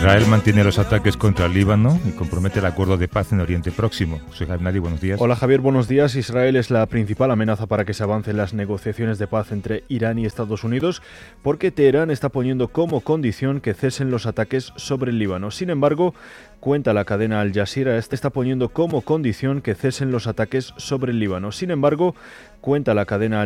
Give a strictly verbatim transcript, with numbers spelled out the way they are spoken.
Israel mantiene los ataques contra el Líbano y compromete el acuerdo de paz en Oriente Próximo. Soy Javier Nadi, buenos días. Hola Javier, buenos días. Israel es la principal amenaza para que se avancen las negociaciones de paz entre Irán y Estados Unidos, porque Teherán está poniendo como condición que cesen los ataques sobre el Líbano. Sin embargo, cuenta la cadena Al Jazeera, este está poniendo como condición que cesen los ataques sobre el Líbano. Sin embargo, cuenta la cadena Al